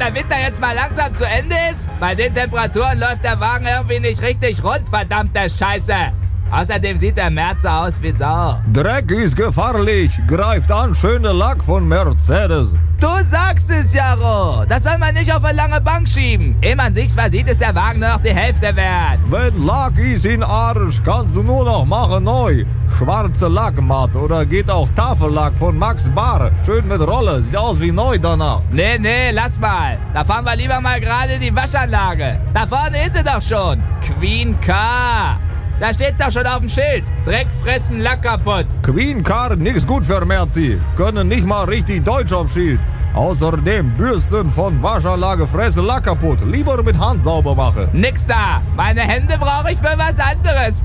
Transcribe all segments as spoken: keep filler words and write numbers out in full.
der Winter jetzt mal langsam zu Ende ist? Bei den Temperaturen läuft der Wagen irgendwie nicht richtig rund, verdammte Scheiße. Außerdem sieht der März aus wie Sau. Dreck ist gefährlich. Greift an, schöne Lack von Mercedes. Du sagst es, Jaro. Das soll man nicht auf eine lange Bank schieben. Ehe man sich's versieht, ist der Wagen nur noch die Hälfte wert. Wenn Lack ist in Arsch, kannst du nur noch machen neu. Schwarze Lackmatte oder geht auch Tafellack von Max Bar. Schön mit Rolle, sieht aus wie neu danach. Nee, nee, lass mal. Da fahren wir lieber mal gerade die Waschanlage. Da vorne ist sie doch schon. Queen Car. Da steht's auch schon auf dem Schild. Dreck fressen, Lack kaputt. Queen Car, nix gut für Merzi. Können nicht mal richtig Deutsch auf Schild. Außerdem Bürsten von Waschanlage fressen Lack kaputt. Lieber mit Hand sauber machen. Nix da. Meine Hände brauche ich für was anderes.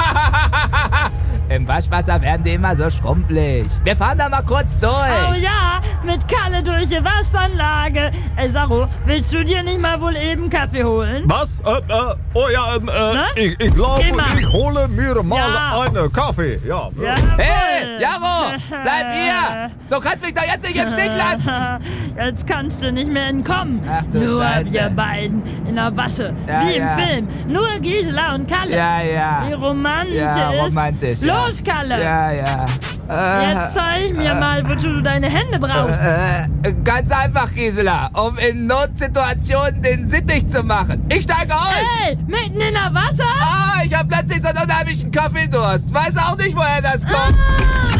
Im Waschwasser werden die immer so schrumpelig. Wir fahren da mal kurz durch. Oh ja, mit Kalle durch die Wasseranlage. Ey, Saro, willst du dir nicht mal wohl eben Kaffee holen? Was? Äh, äh, oh ja, ähm, äh, Ne? ich, ich glaube, Geh mal. ich hole mir mal Ja. einen Kaffee. Ja. Ja. Hey, Jaro, bleib hier. Du kannst mich doch jetzt nicht im Stich lassen. Jetzt kannst du nicht mehr entkommen. Ach du Nur Scheiße. wir beiden in der Wasche, Ja, wie im ja. Film. Nur Gisela und Kalle. Ja, ja. Wie romantisch. Ja, romantisch, ja. Los, Kalle. Ja, ja. Äh, Jetzt zeig mir mal, wozu du deine Hände brauchst. Äh, ganz einfach, Gisela. Um in Notsituationen den Sittich zu machen. Ich steige aus. Hey, mitten in der Wasser? Ah, ich habe plötzlich so einen unheimlichen Kaffeedurst. Weiß auch nicht, woher das kommt. Ah.